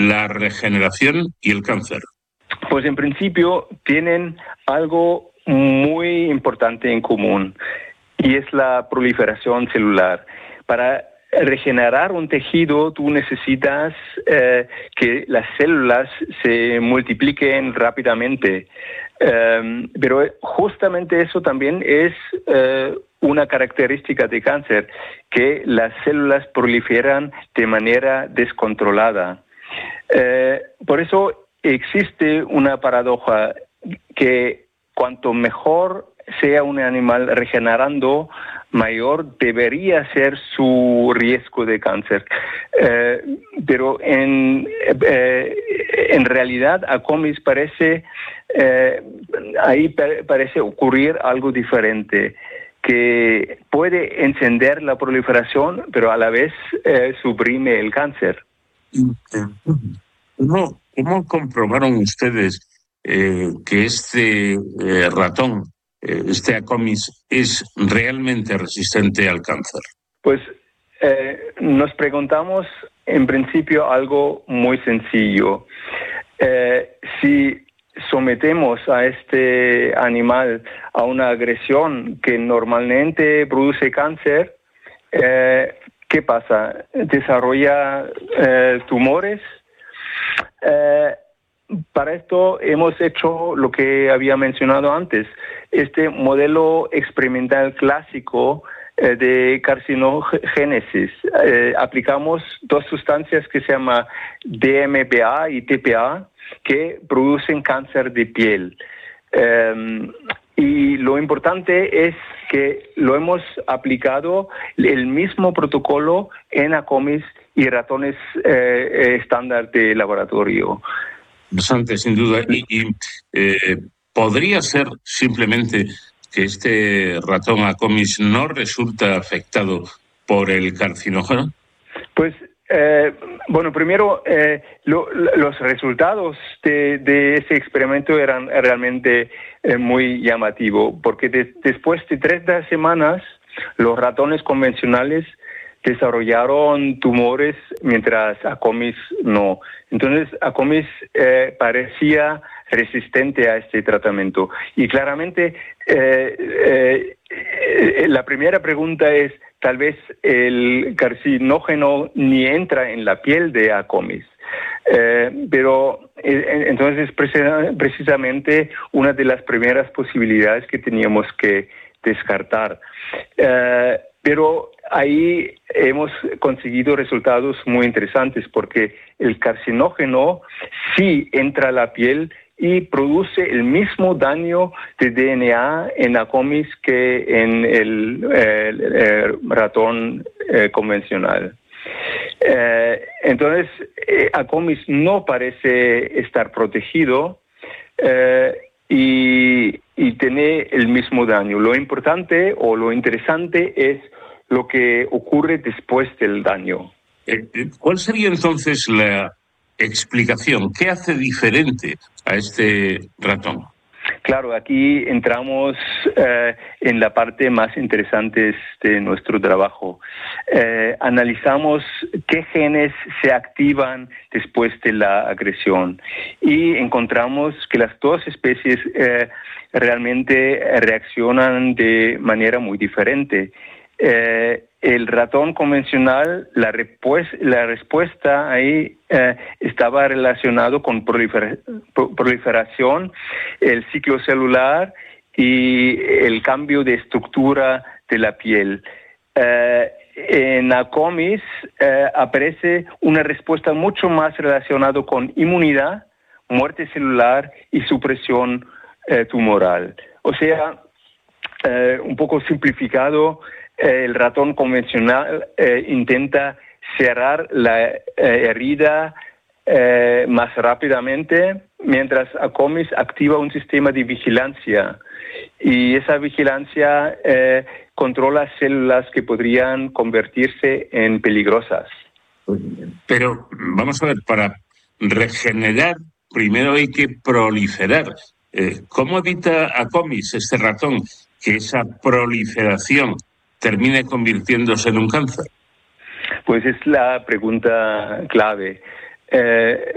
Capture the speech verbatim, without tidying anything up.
la regeneración y el cáncer? Pues en principio tienen algo muy importante en común y es la proliferación celular. Para regenerar un tejido tú necesitas eh, que las células se multipliquen rápidamente, um, pero justamente eso también es uh, una característica de cáncer, que las células proliferan de manera descontrolada. Uh, por eso existe una paradoja que cuanto mejor sea un animal regenerando, mayor debería ser su riesgo de cáncer. Eh, pero en, eh, en realidad a Acomis parece, eh, ahí parece ocurrir algo diferente, que puede encender la proliferación, pero a la vez eh, suprime el cáncer. ¿Cómo, cómo comprobaron ustedes eh, que este eh, ratón, este Acomis, es realmente resistente al cáncer? Pues eh, nos preguntamos en principio algo muy sencillo. Eh, si sometemos a este animal a una agresión que normalmente produce cáncer, eh, ¿qué pasa? ¿Desarrolla eh, tumores? Eh, Para esto hemos hecho lo que había mencionado antes, este modelo experimental clásico eh, de carcinogénesis. Eh, aplicamos dos sustancias que se llaman D M P A y T P A que producen cáncer de piel. Eh, y lo importante es que lo hemos aplicado el mismo protocolo en Acomis y ratones eh, estándar de laboratorio. Interesante, sin duda. Y, y eh, podría ser simplemente que este ratón Acomis no resulta afectado por el carcinógeno. Pues, eh, bueno, primero, eh, lo, los resultados de, de ese experimento eran realmente eh, muy llamativos, porque de, después de treinta semanas, los ratones convencionales desarrollaron tumores, mientras Acomis no. Entonces, Acomis eh, parecía resistente a este tratamiento. Y claramente, eh, eh, eh, la primera pregunta es, tal vez el carcinógeno ni entra en la piel de Acomis. Eh, pero eh, entonces precisamente una de las primeras posibilidades que teníamos que descartar. Eh, pero ahí hemos conseguido resultados muy interesantes porque el carcinógeno sí entra a la piel y produce el mismo daño de D N A en Acomis que en el, el, el ratón eh, convencional. Eh, entonces, eh, Acomis no parece estar protegido eh, y, y tiene el mismo daño. Lo importante o lo interesante es lo que ocurre después del daño. ¿Cuál sería entonces la explicación? ¿Qué hace diferente a este ratón? Claro, aquí entramos eh, en la parte más interesante de nuestro trabajo. Eh, analizamos qué genes se activan después de la agresión y encontramos que las dos especies eh, realmente reaccionan de manera muy diferente. Eh, el ratón convencional, la, repues- la respuesta ahí eh, estaba relacionado con prolifer- proliferación, el ciclo celular y el cambio de estructura de la piel. Eh, en Acomis eh, aparece una respuesta mucho más relacionada con inmunidad, muerte celular y supresión eh, tumoral. O sea, eh, un poco simplificado, el ratón convencional eh, intenta cerrar la eh, herida eh, más rápidamente, mientras Acomis activa un sistema de vigilancia y esa vigilancia eh, controla células que podrían convertirse en peligrosas. Pero vamos a ver, para regenerar primero hay que proliferar. Eh, ¿Cómo evita Acomis, este ratón, que esa proliferación termine convirtiéndose en un cáncer? Pues es la pregunta clave. Eh,